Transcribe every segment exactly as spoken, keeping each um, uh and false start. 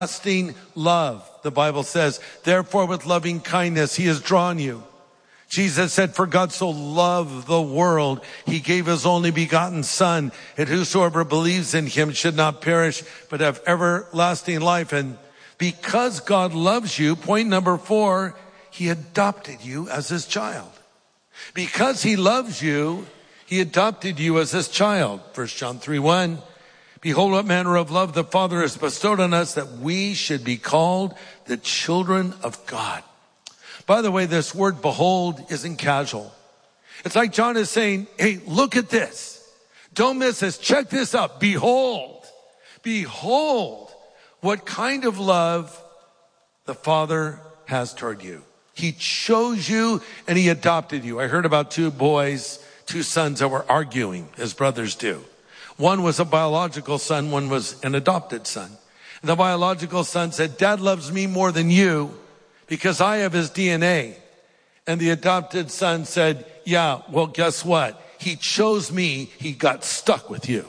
everlasting love. The Bible says, therefore with loving kindness he has drawn you. Jesus said, for God so loved the world, he gave his only begotten son, and whosoever believes in him should not perish, but have everlasting life. And because God loves you, point number four, he adopted you as his child. Because he loves you, he adopted you as his child. First John three one. Behold, what manner of love the Father has bestowed on us, that we should be called the children of God. By the way, this word behold isn't casual. It's like John is saying, hey, look at this. Don't miss this. Check this out. Behold, behold what kind of love the Father has toward you. He chose you and he adopted you. I heard about two boys, two sons that were arguing, as brothers do. One was a biological son, one was an adopted son. The biological son said, Dad loves me more than you because I have his D N A. And the adopted son said, yeah, well, guess what? He chose me, he got stuck with you.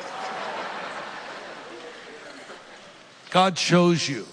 God chose you.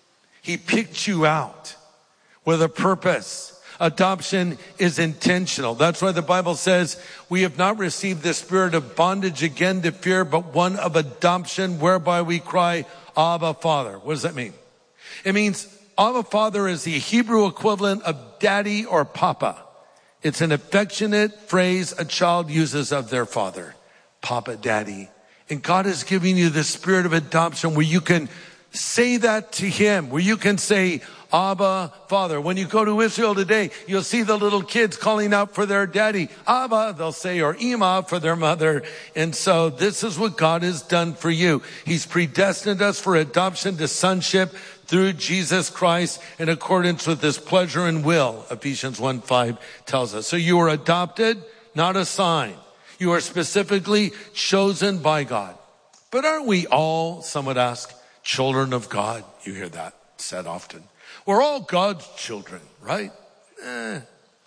He picked you out with a purpose. Adoption is intentional. That's why the Bible says we have not received the spirit of bondage again to fear, but one of adoption whereby we cry, Abba, Father. What does that mean? It means Abba, Father is the Hebrew equivalent of daddy or papa. It's an affectionate phrase a child uses of their father. Papa, daddy. And God is giving you the spirit of adoption where you can say that to him, where you can say, Abba, Father. When you go to Israel today, you'll see the little kids calling out for their daddy. Abba, they'll say, or Ima for their mother. And so this is what God has done for you. He's predestined us for adoption to sonship through Jesus Christ in accordance with his pleasure and will. Ephesians one five tells us. So you are adopted, not assigned. You are specifically chosen by God. But aren't we all, some would ask, children of God? You hear that said often. We're all God's children, right? Eh,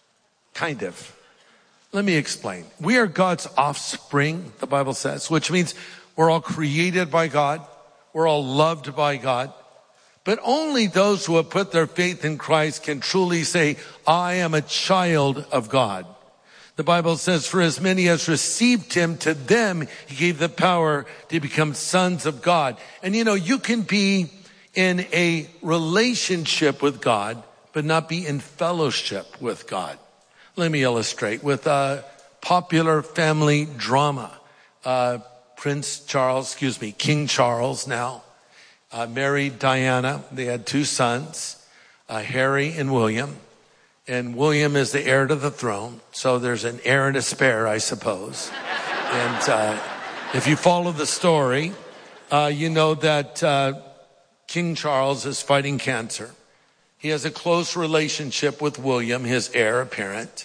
kind of. Let me explain. We are God's offspring, the Bible says, which means we're all created by God. We're all loved by God. But only those who have put their faith in Christ can truly say, I am a child of God. The Bible says, for as many as received him, to them he gave the power to become sons of God. And you know, you can be in a relationship with God, but not be in fellowship with God. Let me illustrate with a popular family drama. Uh, Prince Charles, excuse me, King Charles now, uh, married Diana. They had two sons, uh, Harry and William. And William is the heir to the throne. So there's an heir and a spare, I suppose. And uh, if you follow the story, uh, you know that uh, King Charles is fighting cancer. He has a close relationship with William, his heir apparent.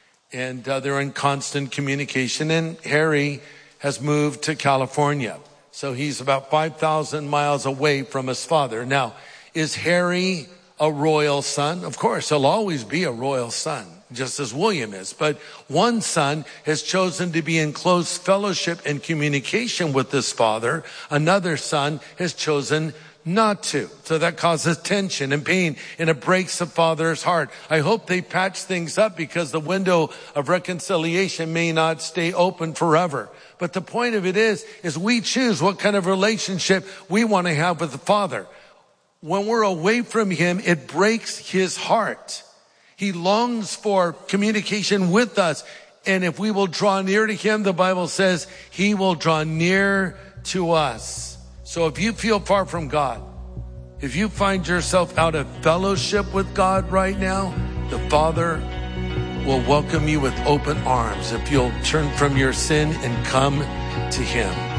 And uh, they're in constant communication. And Harry has moved to California. So he's about five thousand miles away from his father. Now, is Harry a royal son? Of course, he'll always be a royal son, just as William is. But one son has chosen to be in close fellowship and communication with his father. Another son has chosen not to. So that causes tension and pain, and it breaks the father's heart. I hope they patch things up because the window of reconciliation may not stay open forever. But the point of it is, is we choose what kind of relationship we want to have with the Father. When we're away from him, it breaks his heart. He longs for communication with us. And if we will draw near to him, the Bible says he will draw near to us. So if you feel far from God, if you find yourself out of fellowship with God right now, the Father will welcome you with open arms if you'll turn from your sin and come to him.